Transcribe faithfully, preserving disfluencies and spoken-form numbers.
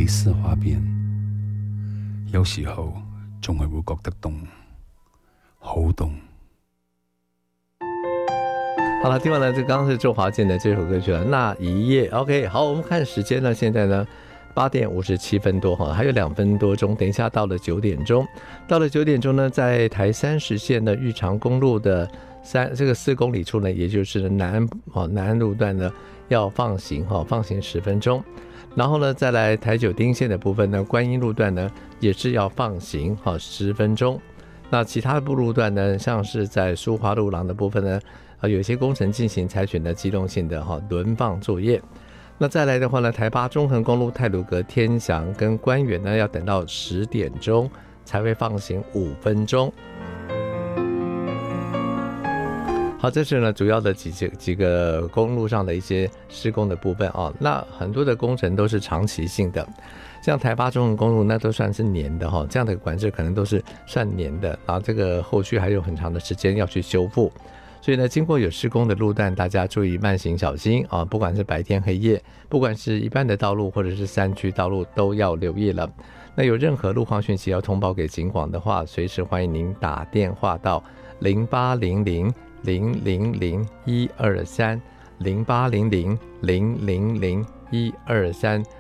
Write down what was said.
似花邊，有時候仲係會覺得凍，好凍。 好了，听完了，这刚刚是周华健的这首歌曲了，那一夜。OK， 好，我们看时间呢，现在呢八点五十七分多哈，还有两分多钟，等一下到了九点钟，到了九点钟呢，在台三十线的玉长公路的三这个四公里处呢，也就是南安哦南安路段呢要放行哈，放行十分钟。然后呢，再来台九丁线的部分呢，观音路段呢也是要放行哈十分钟。那其他的路段呢，像是在苏花路廊的部分呢，啊有一些工程进行采取的机动性的哈轮放作业。那再来的话呢，台八中横公路太鲁阁天祥跟官园呢，要等到十点钟才会放行五分钟。好，这是呢主要的几几个公路上的一些施工的部分啊。那很多的工程都是长期性的，像台八中横公路那都算是年的哈，这样的管制可能都是算年的，然后这个后续还有很长的时间要去修复。所以呢，经过有施工的路段，大家注意慢行小心啊！不管是白天黑夜，不管是一般的道路或者是山区道路，都要留意了。那有任何路况讯息要通报给警广的话，随时欢迎您打电话到零八零零零零零一二三零八零零零零零一二三。